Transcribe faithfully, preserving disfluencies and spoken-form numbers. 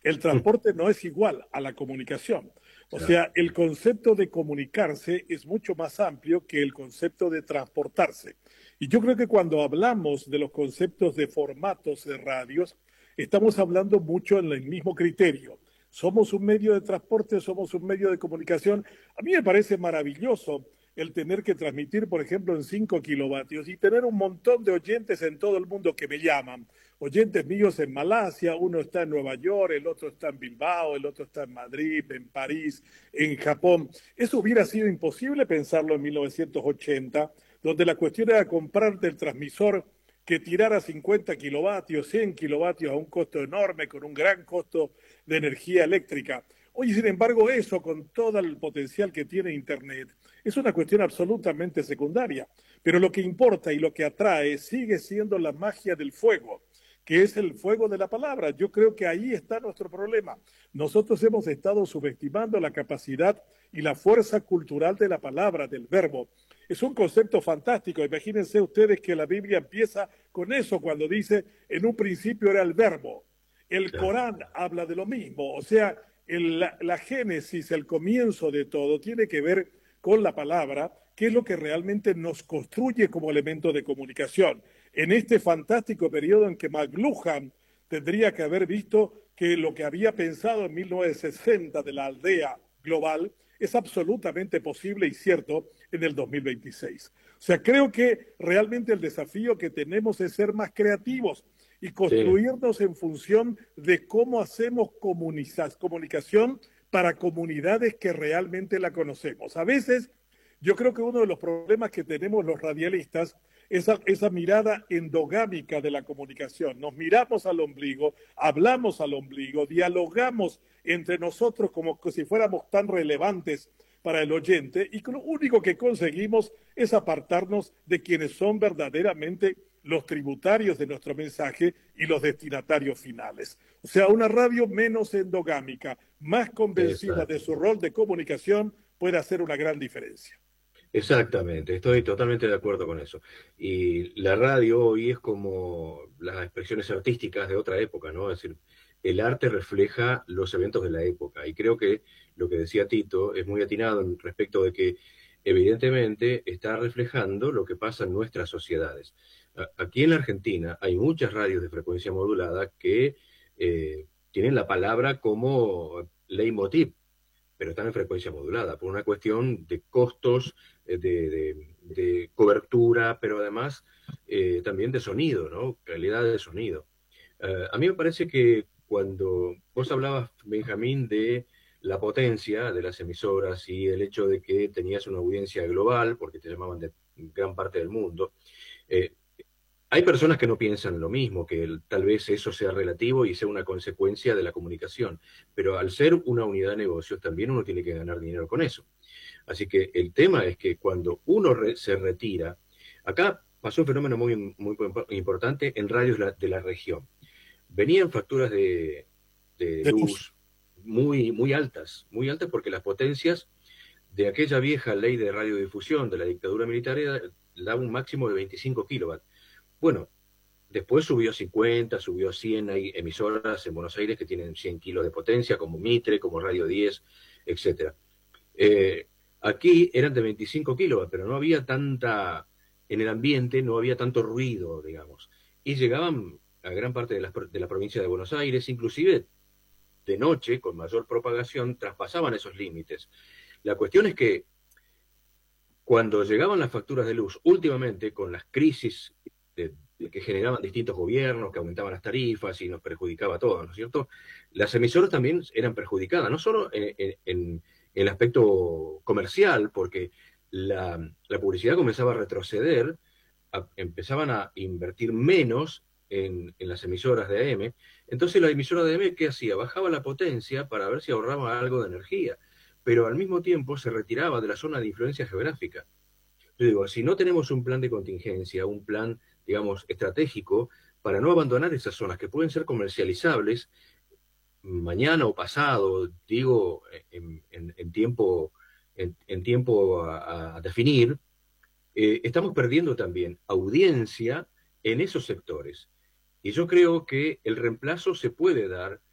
El Mm, transporte no es igual a la comunicación. O claro. sea, el concepto de comunicarse es mucho más amplio que el concepto de transportarse. Y yo creo que cuando hablamos de los conceptos de formatos de radios, estamos hablando mucho en el mismo criterio. Somos un medio de transporte, somos un medio de comunicación. A mí me parece maravilloso el tener que transmitir, por ejemplo, en cinco kilovatios y tener un montón de oyentes en todo el mundo que me llaman. Oyentes míos en Malasia, uno está en Nueva York, el otro está en Bilbao, el otro está en Madrid, en París, en Japón. Eso hubiera sido imposible pensarlo en mil novecientos ochenta, donde la cuestión era comprarte el transmisor que tirara cincuenta kilovatios, cien kilovatios a un costo enorme, con un gran costo de energía eléctrica. Hoy, sin embargo, eso, con todo el potencial que tiene Internet, es una cuestión absolutamente secundaria. Pero lo que importa y lo que atrae sigue siendo la magia del fuego, que es el fuego de la palabra. Yo creo que ahí está nuestro problema. Nosotros hemos estado subestimando la capacidad y la fuerza cultural de la palabra, del verbo. Es un concepto fantástico. Imagínense ustedes que la Biblia empieza con eso cuando dice, en un principio era el verbo. El Claro. Corán habla de lo mismo. O sea, el, la, la génesis, el comienzo de todo, tiene que ver con la palabra, que es lo que realmente nos construye como elemento de comunicación. En este fantástico periodo en que McLuhan tendría que haber visto que lo que había pensado en mil novecientos sesenta de la aldea global es absolutamente posible y cierto en el dos mil veintiséis. O sea, creo que realmente el desafío que tenemos es ser más creativos y Sí, construirnos en función de cómo hacemos comunicación para comunidades que realmente la conocemos. A veces yo creo que uno de los problemas que tenemos los radialistas es esa, esa mirada endogámica de la comunicación. Nos miramos al ombligo, hablamos al ombligo, dialogamos entre nosotros como si fuéramos tan relevantes para el oyente y lo único que conseguimos es apartarnos de quienes son verdaderamente los tributarios de nuestro mensaje y los destinatarios finales. O sea, una radio menos endogámica, más convencida de exacto. su rol de comunicación, puede hacer una gran diferencia. Exactamente, estoy totalmente de acuerdo con eso. Y la radio hoy es como las expresiones artísticas de otra época, ¿no? Es decir, el arte refleja los eventos de la época. Y creo que lo que decía Tito es muy atinado en respecto de que evidentemente está reflejando lo que pasa en nuestras sociedades. A- Aquí en la Argentina hay muchas radios de frecuencia modulada que eh, tienen la palabra como leitmotiv, pero están en frecuencia modulada, por una cuestión de costos, eh, de, de, de cobertura, pero además eh, también de sonido, ¿no? Calidad de sonido. Uh, a mí me parece que cuando vos hablabas, Benjamín, de la potencia de las emisoras y el hecho de que tenías una audiencia global, porque te llamaban de gran parte del mundo, eh, hay personas que no piensan lo mismo, que el, tal vez eso sea relativo y sea una consecuencia de la comunicación, pero al ser una unidad de negocios también uno tiene que ganar dinero con eso. Así que el tema es que cuando uno re, se retira, acá pasó un fenómeno muy, muy importante en radios la, de la región. Venían facturas de, de De luz. luz muy, muy altas, muy altas porque las potencias de aquella vieja ley de radiodifusión de la dictadura militar era, daba un máximo de veinticinco kilovatios. Bueno, después subió cincuenta, subió cien, hay emisoras en Buenos Aires que tienen cien kilos de potencia, como Mitre, como Radio diez, etcétera. Eh, Aquí eran de veinticinco kilovatios, pero no había tanta, en el ambiente no había tanto ruido, digamos. Y llegaban a gran parte de la, de la provincia de Buenos Aires, inclusive de noche, con mayor propagación, traspasaban esos límites. La cuestión es que cuando llegaban las facturas de luz, últimamente con las crisis de, de que generaban distintos gobiernos, que aumentaban las tarifas y nos perjudicaba a todos, ¿no es cierto? Las emisoras también eran perjudicadas, no solo en, en, en el aspecto comercial, porque la, la, publicidad comenzaba a retroceder, a, empezaban a invertir menos en, en, las emisoras de A M. Entonces la emisora de A M, ¿qué hacía? Bajaba la potencia para ver si ahorraba algo de energía, pero al mismo tiempo se retiraba de la zona de influencia geográfica. Yo digo, si no tenemos un plan de contingencia, un plan, digamos, estratégico, para no abandonar esas zonas que pueden ser comercializables mañana o pasado, digo, en, en, en tiempo, en, en tiempo a, a definir, eh, estamos perdiendo también audiencia en esos sectores. Y yo creo que el reemplazo se puede dar